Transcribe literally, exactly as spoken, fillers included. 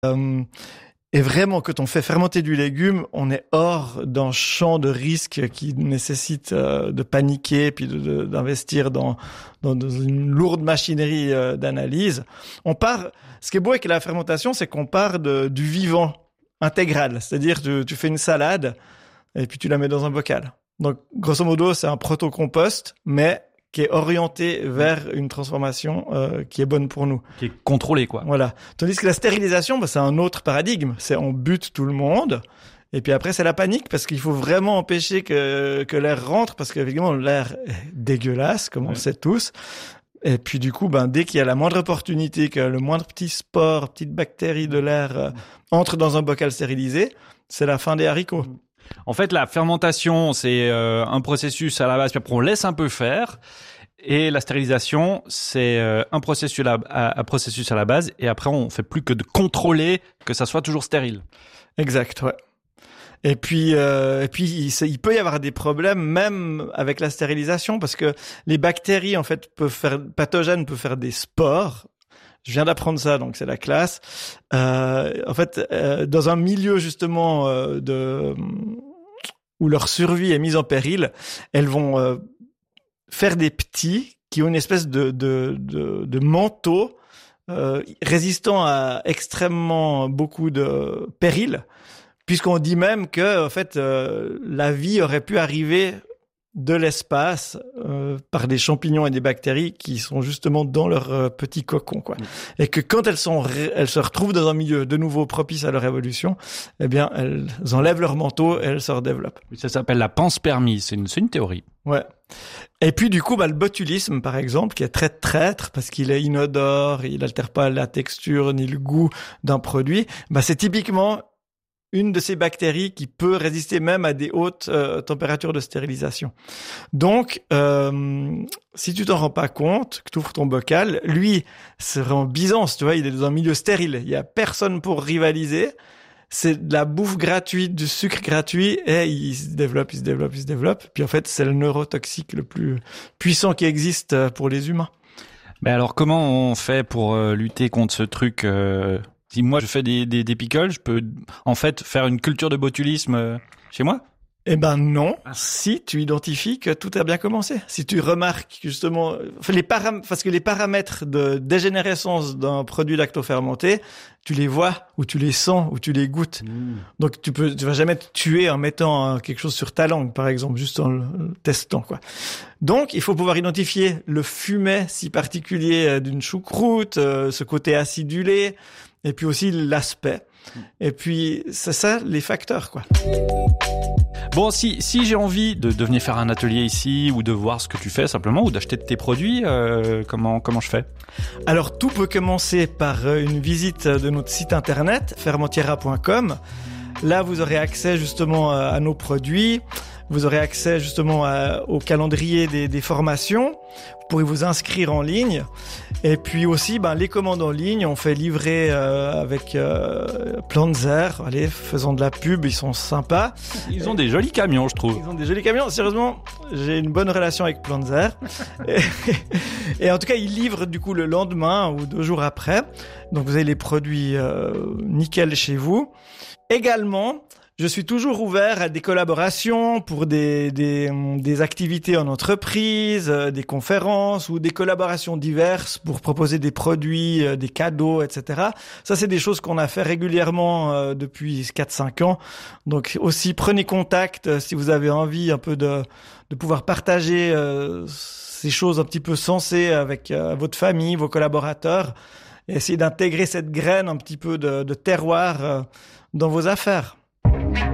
Euh, et vraiment, quand on fait fermenter du légume, on est hors d'un champ de risque qui nécessite euh, de paniquer puis de, de, d'investir dans, dans, dans une lourde machinerie euh, d'analyse. On part. Ce qui est beau avec la fermentation, c'est qu'on part de, du vivant intégral. C'est-à-dire, tu, tu fais une salade et puis tu la mets dans un bocal. Donc, grosso modo, c'est un proto-compost, mais qui est orienté vers une transformation euh, qui est bonne pour nous. Qui est contrôlée, quoi. Voilà. Tandis que la stérilisation, bah, c'est un autre paradigme. C'est on bute tout le monde, et puis après, c'est la panique, parce qu'il faut vraiment empêcher que, que l'air rentre, parce qu'évidemment, l'air est dégueulasse, comme on ouais. le sait tous. Et puis du coup, ben, dès qu'il y a la moindre opportunité, que le moindre petit spore, petite bactérie de l'air euh, entre dans un bocal stérilisé, c'est la fin des haricots. En fait, la fermentation, c'est euh, un processus à la base, puis après on laisse un peu faire. Et la stérilisation, c'est euh, un processus à, à, un processus à la base. Et après, on fait plus que de contrôler que ça soit toujours stérile. Exact, ouais. Et puis, euh, et puis, il, il peut y avoir des problèmes même avec la stérilisation, parce que les bactéries, en fait, peuvent faire pathogènes, peuvent faire des spores. Je viens d'apprendre ça, donc c'est la classe. Euh, en fait, euh, dans un milieu justement euh, de où leur survie est mise en péril, elles vont euh, faire des petits qui ont une espèce de de de, de manteau euh, résistant à extrêmement beaucoup de périls, puisqu'on dit même que en fait euh, la vie aurait pu arriver de l'espace euh, par des champignons et des bactéries qui sont justement dans leur euh, petit cocon, quoi. Et que quand elles sont elles se retrouvent dans un milieu de nouveau propice à leur évolution, eh bien elles enlèvent leur manteau et elles se redéveloppent. Ça s'appelle la panspermie, c'est une c'est une théorie. Ouais. Et puis du coup, bah le botulisme par exemple, qui est très traître parce qu'il est inodore, il altère pas la texture ni le goût d'un produit, bah c'est typiquement une de ces bactéries qui peut résister même à des hautes euh, températures de stérilisation. Donc, euh, si tu t'en rends pas compte, que tu ouvres ton bocal, lui, c'est vraiment Byzance, tu vois, il est dans un milieu stérile. Il y a personne pour rivaliser. C'est de la bouffe gratuite, du sucre gratuit, et il se développe, il se développe, il se développe. Puis en fait, c'est le neurotoxique le plus puissant qui existe pour les humains. Mais alors, comment on fait pour euh, lutter contre ce truc euh... Si moi je fais des, des, des pickles, je peux en fait faire une culture de botulisme euh, chez moi ? Eh ben non, si tu identifies que tout a bien commencé. Si tu remarques justement les param- parce que les paramètres de dégénérescence d'un produit lactofermenté, tu les vois ou tu les sens ou tu les goûtes. Mmh. Donc tu peux tu vas jamais te tuer en mettant quelque chose sur ta langue par exemple, juste en le testant, quoi. Donc il faut pouvoir identifier le fumet si particulier d'une choucroute, euh, ce côté acidulé, et puis aussi l'aspect. Et puis c'est ça les facteurs, quoi. Bon, si si j'ai envie de, de venir faire un atelier ici ou de voir ce que tu fais simplement ou d'acheter de tes produits, euh, comment comment je fais ? Alors tout peut commencer par une visite de notre site internet fermentiera point com. Là, vous aurez accès justement à nos produits. Vous aurez accès justement à, au calendrier des, des formations. Vous pourrez vous inscrire en ligne. Et puis aussi, ben, les commandes en ligne, on fait livrer euh, avec euh, Planzer. Allez, faisons de la pub, ils sont sympas. Ils ont des jolis camions, je trouve. Ils ont des jolis camions. Sérieusement, j'ai une bonne relation avec Planzer. et, et en tout cas, ils livrent du coup le lendemain ou deux jours après. Donc vous avez les produits euh, nickel chez vous. Également, je suis toujours ouvert à des collaborations pour des, des, des activités en entreprise, des conférences ou des collaborations diverses pour proposer des produits, des cadeaux, et cetera. Ça, c'est des choses qu'on a fait régulièrement euh, depuis quatre cinq ans. Donc aussi, prenez contact si vous avez envie un peu de, de pouvoir partager euh, ces choses un petit peu sensées avec euh, votre famille, vos collaborateurs, et essayer d'intégrer cette graine un petit peu de, de terroir euh, dans vos affaires.